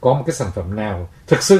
có một cái sản phẩm nào thực sự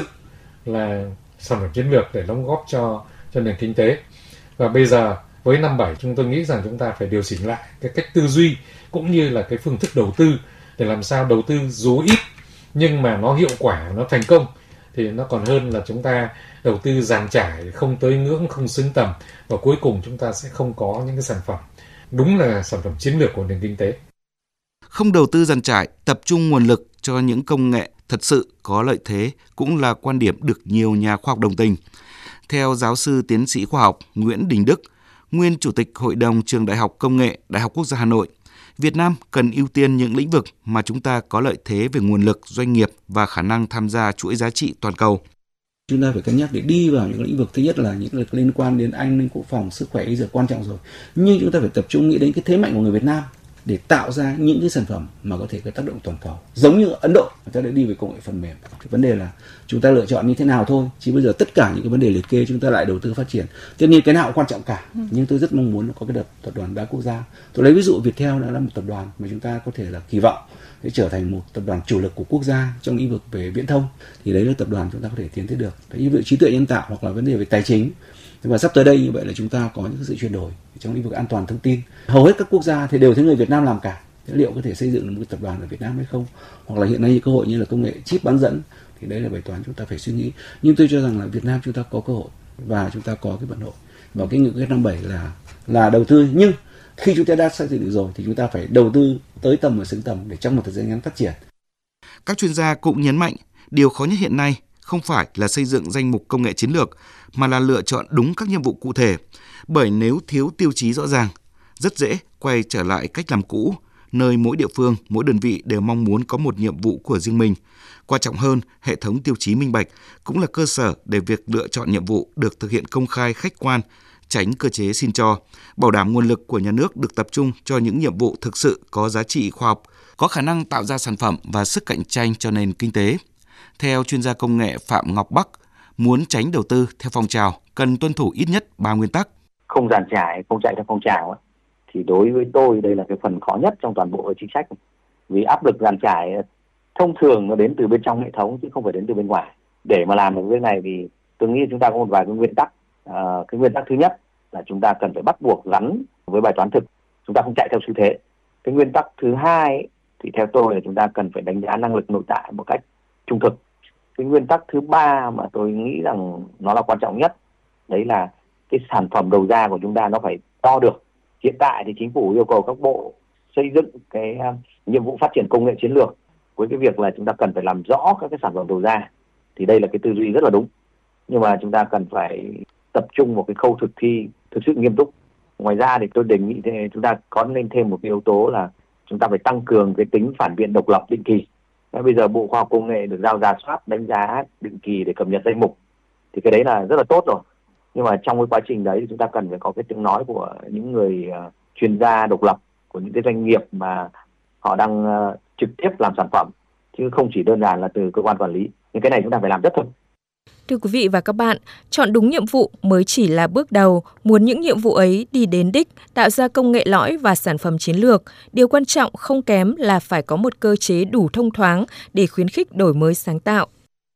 là sản phẩm chiến lược để đóng góp cho nền kinh tế. Và bây giờ với năm 7 chúng tôi nghĩ rằng chúng ta phải điều chỉnh lại cái cách tư duy cũng như là cái phương thức đầu tư để làm sao đầu tư dù ít nhưng mà nó hiệu quả, nó thành công thì nó còn hơn là chúng ta đầu tư dàn trải, không tới ngưỡng, không xứng tầm và cuối cùng chúng ta sẽ không có những cái sản phẩm đúng là sản phẩm chiến lược của nền kinh tế. Không đầu tư dàn trải, tập trung nguồn lực cho những công nghệ thật sự có lợi thế cũng là quan điểm được nhiều nhà khoa học đồng tình. Theo giáo sư tiến sĩ khoa học Nguyễn Đình Đức, nguyên Chủ tịch Hội đồng Trường Đại học Công nghệ Đại học Quốc gia Hà Nội, Việt Nam cần ưu tiên những lĩnh vực mà chúng ta có lợi thế về nguồn lực, doanh nghiệp và khả năng tham gia chuỗi giá trị toàn cầu. Chúng ta phải cân nhắc để đi vào những lĩnh vực, thứ nhất là những lĩnh vực liên quan đến an ninh quốc phòng, sức khỏe, y dược quan trọng rồi. Nhưng chúng ta phải tập trung nghĩ đến cái thế mạnh của người Việt Nam để tạo ra những cái sản phẩm mà có thể có tác động toàn cầu. Giống như Ấn Độ, người ta đã đi về công nghệ phần mềm. Cái vấn đề là chúng ta lựa chọn như thế nào thôi. Chứ bây giờ tất cả những cái vấn đề liệt kê chúng ta lại đầu tư phát triển. Tất nhiên cái nào cũng quan trọng cả. Nhưng tôi rất mong muốn có cái tập đoàn đa quốc gia. Tôi lấy ví dụ Viettel đã là một tập đoàn mà chúng ta có thể là kỳ vọng để trở thành một tập đoàn chủ lực của quốc gia trong lĩnh vực về viễn thông. Thì đấy là tập đoàn chúng ta có thể tiến tới được. Ví dụ trí tuệ nhân tạo hoặc là vấn đề về tài chính. Và sắp tới đây như vậy là chúng ta có những sự chuyển đổi trong lĩnh vực an toàn thông tin. Hầu hết các quốc gia thì đều thấy người Việt Nam làm cả. Thế liệu có thể xây dựng được một tập đoàn ở Việt Nam hay không? Hoặc là hiện nay cơ hội như là công nghệ chip bán dẫn thì đấy là bài toán chúng ta phải suy nghĩ. Nhưng tôi cho rằng là Việt Nam chúng ta có cơ hội và chúng ta có cái vận hội. Và cái nghị quyết 57 là đầu tư, nhưng khi chúng ta đã xây dựng được rồi thì chúng ta phải đầu tư tới tầm và xứng tầm để trong một thời gian ngắn phát triển. Các chuyên gia cũng nhấn mạnh điều khó nhất hiện nay không phải là xây dựng danh mục công nghệ chiến lược mà là lựa chọn đúng các nhiệm vụ cụ thể. Bởi nếu thiếu tiêu chí rõ ràng, rất dễ quay trở lại cách làm cũ, nơi mỗi địa phương, mỗi đơn vị đều mong muốn có một nhiệm vụ của riêng mình. Quan trọng hơn, hệ thống tiêu chí minh bạch cũng là cơ sở để việc lựa chọn nhiệm vụ được thực hiện công khai, khách quan, tránh cơ chế xin cho, bảo đảm nguồn lực của nhà nước được tập trung cho những nhiệm vụ thực sự có giá trị khoa học, có khả năng tạo ra sản phẩm và sức cạnh tranh cho nền kinh tế. Theo chuyên gia công nghệ Phạm Ngọc Bắc, muốn tránh đầu tư theo phong trào cần tuân thủ ít nhất 3 nguyên tắc. Không dàn trải, không chạy theo phong trào ấy, thì đối với tôi đây là cái phần khó nhất trong toàn bộ chính sách. Vì áp lực dàn trải thông thường nó đến từ bên trong hệ thống chứ không phải đến từ bên ngoài. Để mà làm được việc này thì tôi nghĩ chúng ta có một vài cái nguyên tắc. Cái nguyên tắc thứ nhất là chúng ta cần phải bắt buộc gắn với bài toán thực, chúng ta không chạy theo xu thế. Cái nguyên tắc thứ hai ấy, thì theo tôi là chúng ta cần phải đánh giá năng lực nội tại một cách trung thực. Cái nguyên tắc thứ ba mà tôi nghĩ rằng nó là quan trọng nhất, đấy là cái sản phẩm đầu ra của chúng ta nó phải đo được. Hiện tại thì chính phủ yêu cầu các bộ xây dựng cái nhiệm vụ phát triển công nghệ chiến lược với cái việc là chúng ta cần phải làm rõ các cái sản phẩm đầu ra. Thì đây là cái tư duy rất là đúng. Nhưng mà chúng ta cần phải tập trung vào cái khâu thực thi thực sự nghiêm túc. Ngoài ra thì tôi đề nghị chúng ta có nên thêm một cái yếu tố là chúng ta phải tăng cường cái tính phản biện độc lập định kỳ. Bây giờ Bộ Khoa học Công nghệ được giao rà soát, đánh giá định kỳ để cập nhật danh mục. Thì cái đấy là rất là tốt rồi. Nhưng mà trong cái quá trình đấy thì chúng ta cần phải có cái tiếng nói của những người chuyên gia độc lập, của những cái doanh nghiệp mà họ đang trực tiếp làm sản phẩm, chứ không chỉ đơn giản là từ cơ quan quản lý. Nhưng cái này chúng ta phải làm rất thật. Thưa quý vị và các bạn, chọn đúng nhiệm vụ mới chỉ là bước đầu. Muốn những nhiệm vụ ấy đi đến đích, tạo ra công nghệ lõi và sản phẩm chiến lược, điều quan trọng không kém là phải có một cơ chế đủ thông thoáng để khuyến khích đổi mới sáng tạo.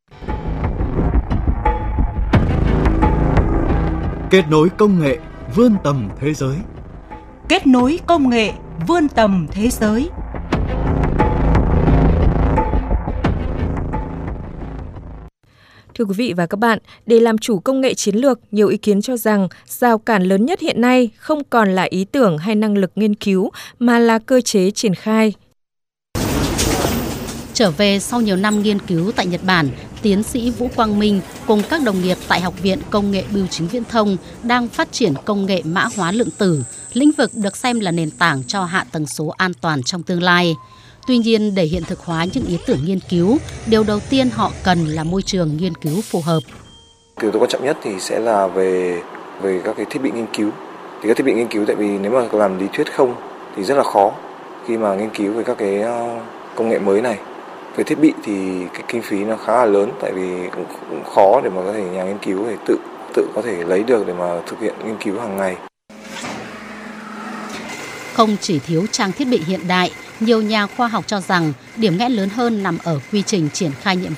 Kết nối công nghệ vươn tầm thế giới. Kết nối công nghệ vươn tầm thế giới. Thưa quý vị và các bạn, để làm chủ công nghệ chiến lược, nhiều ý kiến cho rằng rào cản lớn nhất hiện nay không còn là ý tưởng hay năng lực nghiên cứu mà là cơ chế triển khai. Trở về sau nhiều năm nghiên cứu tại Nhật Bản, tiến sĩ Vũ Quang Minh cùng các đồng nghiệp tại Học viện Công nghệ Bưu chính Viễn thông đang phát triển công nghệ mã hóa lượng tử, lĩnh vực được xem là nền tảng cho hạ tầng số an toàn trong tương lai. Tuy nhiên, để hiện thực hóa những ý tưởng nghiên cứu, điều đầu tiên họ cần là môi trường nghiên cứu phù hợp. Yếu tố quan trọng nhất thì sẽ là về các cái thiết bị nghiên cứu. Thì các thiết bị nghiên cứu, tại vì nếu mà làm lý thuyết không thì rất là khó khi mà nghiên cứu về các cái công nghệ mới này. Về thiết bị thì cái kinh phí nó khá là lớn, tại vì cũng khó để mà có thể nhà nghiên cứu để tự có thể lấy được để mà thực hiện nghiên cứu hàng ngày. Không chỉ thiếu trang thiết bị hiện đại, nhiều nhà khoa học cho rằng điểm nghẽn lớn hơn nằm ở quy trình triển khai nhiệm